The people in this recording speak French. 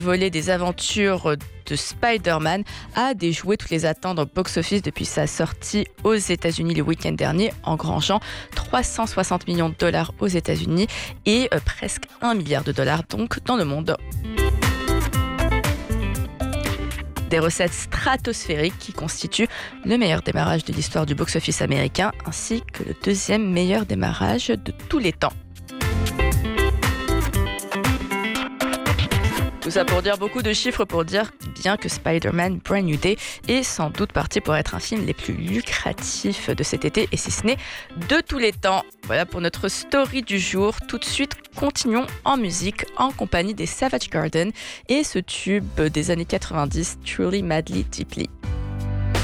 volet des aventures de Spider-Man a déjoué toutes les attentes au box-office depuis sa sortie aux États-Unis le week-end dernier, engrangeant 360 millions de dollars aux États-Unis et presque 1 milliard de dollars donc dans le monde. Des recettes stratosphériques qui constituent le meilleur démarrage de l'histoire du box-office américain ainsi que le deuxième meilleur démarrage de tous les temps. Tout ça pour dire beaucoup de chiffres pour dire bien que Spider-Man Brand New Day est sans doute parti pour être un film les plus lucratifs de cet été et si ce n'est de tous les temps. Voilà pour notre story du jour. Tout de suite, continuons en musique en compagnie des Savage Garden et ce tube des années 90, Truly Madly Deeply.